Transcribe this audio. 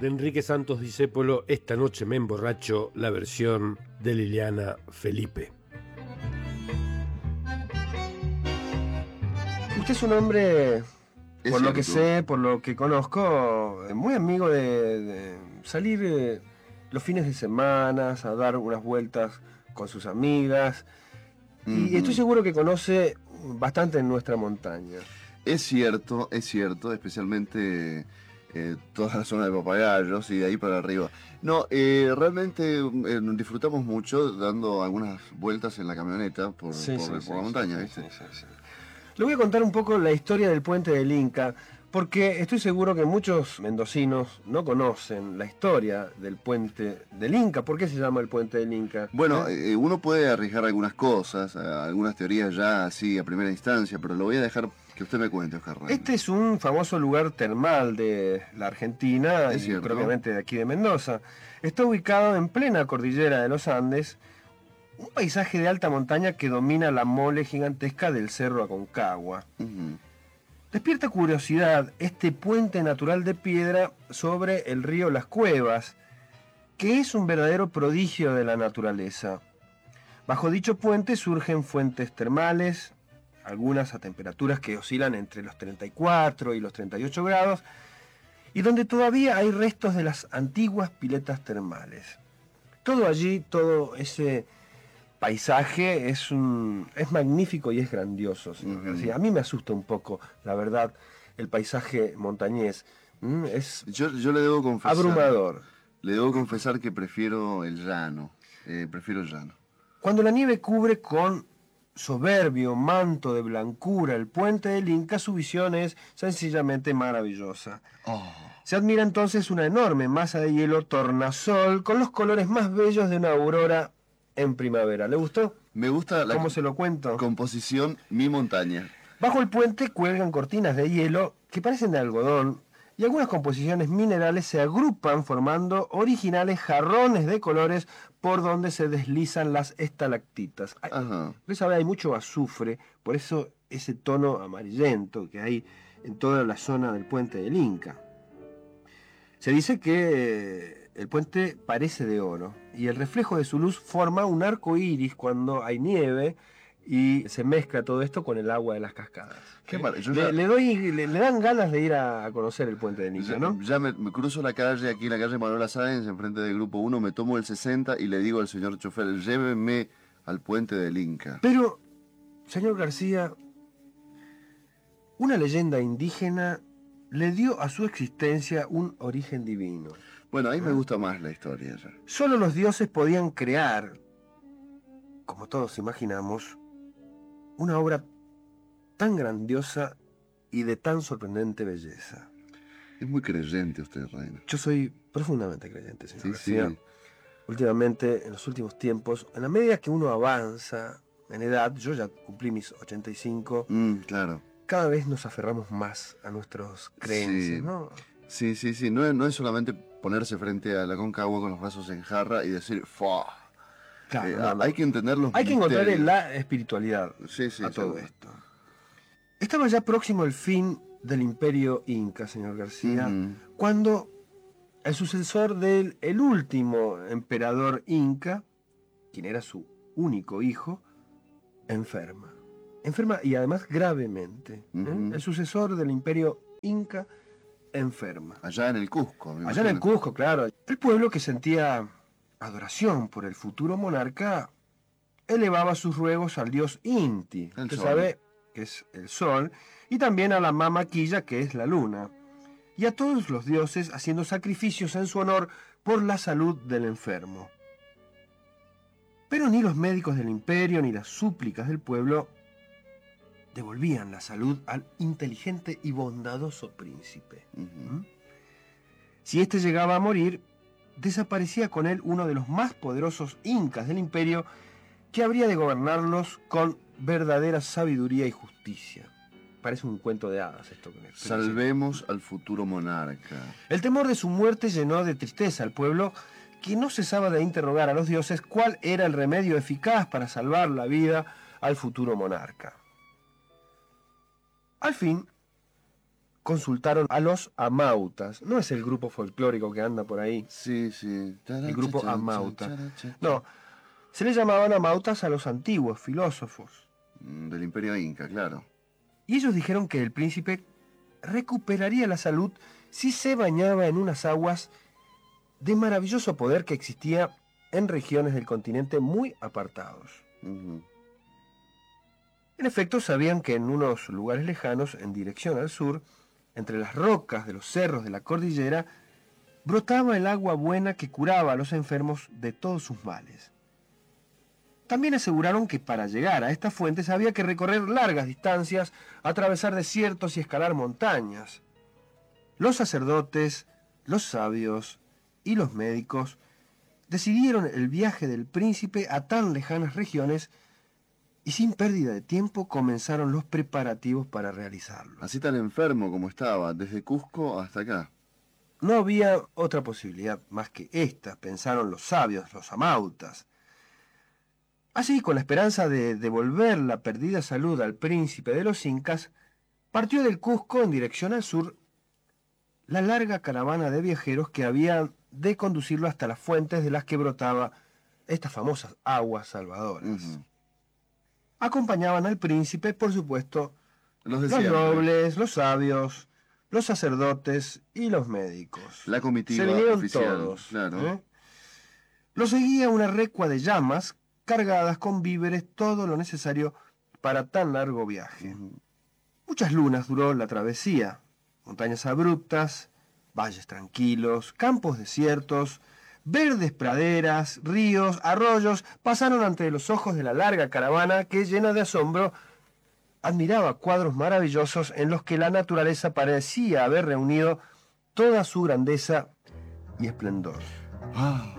de Enrique Santos Discépolo, Esta noche me emborracho, la versión de Liliana Felipe. Usted es un hombre, por lo que sé, por lo que conozco, muy amigo de salir los fines de semana, a dar unas vueltas con sus amigas. Y estoy seguro que conoce bastante en nuestra montaña. Es cierto, especialmente toda la zona de Papagayos y de ahí para arriba. No, realmente disfrutamos mucho dando algunas vueltas en la camioneta por la montaña, ¿viste? Sí. Le voy a contar un poco la historia del puente del Inca, porque estoy seguro que muchos mendocinos no conocen la historia del puente del Inca. ¿Por qué se llama el puente del Inca? Bueno, uno puede arriesgar algunas cosas, algunas teorías ya así a primera instancia, pero lo voy a dejar que usted me cuente, Oscar Reina. Este es un famoso lugar termal de la Argentina y cierto, propiamente de aquí de Mendoza. Está ubicado en plena cordillera de los Andes, un paisaje de alta montaña que domina la mole gigantesca del Cerro Aconcagua. Despierta curiosidad este puente natural de piedra sobre el río Las Cuevas, que es un verdadero prodigio de la naturaleza. Bajo dicho puente surgen fuentes termales, algunas a temperaturas que oscilan entre los 34 y los 38 grados, y donde todavía hay restos de las antiguas piletas termales. Todo allí, todo ese paisaje es magnífico y es grandioso, señor García. A mí me asusta un poco, la verdad, el paisaje montañés. Yo le debo confesar. Abrumador. Le debo confesar que prefiero el llano. Cuando la nieve cubre con soberbio manto de blancura el puente del Inca, su visión es sencillamente maravillosa. Se admira entonces una enorme masa de hielo tornasol con los colores más bellos de una aurora en primavera. ¿Le gustó? Me gusta ¿Cómo se lo cuento? Composición Mi Montaña. Bajo el puente cuelgan cortinas de hielo que parecen de algodón y algunas composiciones minerales se agrupan formando originales jarrones de colores por donde se deslizan las estalactitas. Usted sabe, hay mucho azufre, por eso ese tono amarillento que hay en toda la zona del puente del Inca. Se dice que el puente parece de oro y el reflejo de su luz forma un arco iris cuando hay nieve y se mezcla todo esto con el agua de las cascadas. Qué maravilloso. Le dan ganas de ir a conocer el puente del Inca, ¿no? Ya me cruzo la calle, aquí la calle Manuela Sáenz, enfrente del Grupo 1, me tomo el 60 y le digo al señor chofer, lléveme al puente del Inca. Pero, señor García, una leyenda indígena le dio a su existencia un origen divino. Bueno, ahí me gusta más la historia ya. Solo los dioses podían crear, como todos imaginamos, una obra tan grandiosa y de tan sorprendente belleza. Es muy creyente usted, Reina. Yo soy profundamente creyente, señor García. Sí. Últimamente, en los últimos tiempos, en la medida que uno avanza en edad, yo ya cumplí mis 85, claro. Cada vez nos aferramos más a nuestras creencias, ¿no? Sí. No es solamente ponerse frente a la Aconcagua con los brazos en jarra y decir ¡fua! Claro, hay que entender los Hay que misterios. encontrar la espiritualidad a todo esto. Estaba ya próximo el fin del imperio Inca, señor García, cuando el sucesor del último emperador Inca, quien era su único hijo, enferma y además gravemente. El sucesor del imperio Inca enferma. Allá en el Cusco. Allá en el Cusco, claro. El pueblo, que sentía adoración por el futuro monarca, elevaba sus ruegos al dios Inti. Usted sabe que es el sol, y también a la Mama Quilla, que es la luna, y a todos los dioses haciendo sacrificios en su honor por la salud del enfermo. Pero ni los médicos del imperio ni las súplicas del pueblo devolvían la salud al inteligente y bondadoso príncipe. Si éste llegaba a morir, desaparecía con él uno de los más poderosos incas del imperio, que habría de gobernarlos con verdadera sabiduría y justicia. Parece un cuento de hadas esto que me explico. Salvemos al futuro monarca. El temor de su muerte llenó de tristeza al pueblo, que no cesaba de interrogar a los dioses cuál era el remedio eficaz para salvar la vida al futuro monarca. Al fin, consultaron a los amautas. No es el grupo folclórico que anda por ahí. Sí, sí. El grupo amauta. No, se le llamaban amautas a los antiguos filósofos. Del Imperio Inca, claro. Y ellos dijeron que el príncipe recuperaría la salud si se bañaba en unas aguas de maravilloso poder que existía en regiones del continente muy apartados. Ujú. En efecto, sabían que en unos lugares lejanos, en dirección al sur, entre las rocas de los cerros de la cordillera, brotaba el agua buena que curaba a los enfermos de todos sus males. También aseguraron que para llegar a estas fuentes había que recorrer largas distancias, atravesar desiertos y escalar montañas. Los sacerdotes, los sabios y los médicos decidieron el viaje del príncipe a tan lejanas regiones y sin pérdida de tiempo comenzaron los preparativos para realizarlo. Así tan enfermo como estaba, desde Cusco hasta acá. No había otra posibilidad más que esta, pensaron los sabios, los amautas. Así, con la esperanza de devolver la perdida salud al príncipe de los incas, partió del Cusco en dirección al sur la larga caravana de viajeros que había de conducirlo hasta las fuentes de las que brotaba estas famosas aguas salvadoras. Ujú. Acompañaban al príncipe, por supuesto, Los de los siempre. nobles, los sabios, los sacerdotes y los médicos. La comitiva Se vinieron oficial, todos. claro. Lo seguía una recua de llamas cargadas con víveres, todo lo necesario para tan largo viaje. Ujú. Muchas lunas duró la travesía. Montañas abruptas, valles tranquilos, campos desiertos, verdes praderas, ríos, arroyos, pasaron ante los ojos de la larga caravana que, llena de asombro, admiraba cuadros maravillosos en los que la naturaleza parecía haber reunido toda su grandeza y esplendor. Ah.